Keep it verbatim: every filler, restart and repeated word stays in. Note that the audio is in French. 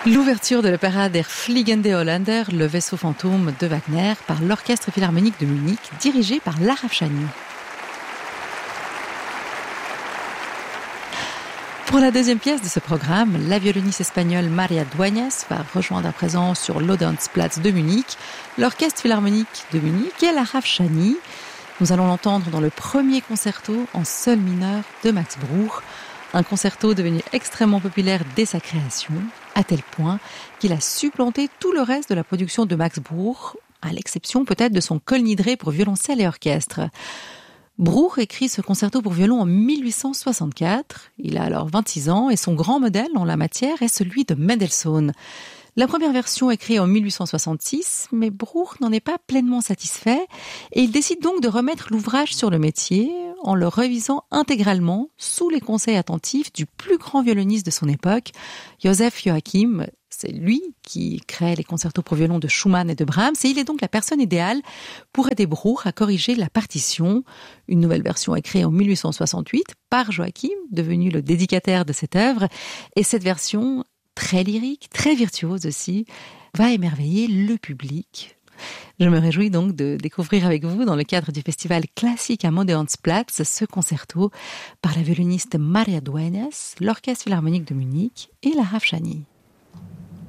L'ouverture de l'opéra Der Fliegende Holländer, le vaisseau fantôme de Wagner, par l'Orchestre Philharmonique de Munich, dirigé par Lara Afshani. Pour la deuxième pièce de ce programme, la violoniste espagnole Maria Dueñas va rejoindre à présent sur l'Odeonsplatz de Munich l'Orchestre Philharmonique de Munich et Lara Afshani. Nous allons l'entendre dans le premier concerto en sol mineur de Max Bruch, un concerto devenu extrêmement populaire dès sa création, à tel point qu'il a supplanté tout le reste de la production de Max Bruch, à l'exception peut-être de son Kol Nidre pour violoncelle et orchestre. Bruch écrit ce concerto pour violon en mille huit cent soixante-quatre. Il a alors vingt-six ans et son grand modèle en la matière est celui de Mendelssohn. La première version est créée en mille huit cent soixante-six, mais Bruch n'en est pas pleinement satisfait et il décide donc de remettre l'ouvrage sur le métier en le révisant intégralement sous les conseils attentifs du plus grand violoniste de son époque, Joseph Joachim. C'est lui qui crée les concertos pour violon de Schumann et de Brahms et il est donc la personne idéale pour aider Bruch à corriger la partition. Une nouvelle version est créée en mille huit cent soixante-huit par Joachim, devenu le dédicataire de cette œuvre, et cette version très lyrique, très virtuose aussi, va émerveiller le public. Je me réjouis donc de découvrir avec vous, dans le cadre du festival classique à Odeonsplatz, ce concerto par la violoniste Maria Dueñas, l'Orchestre Philharmonique de Munich et Lara Afshani.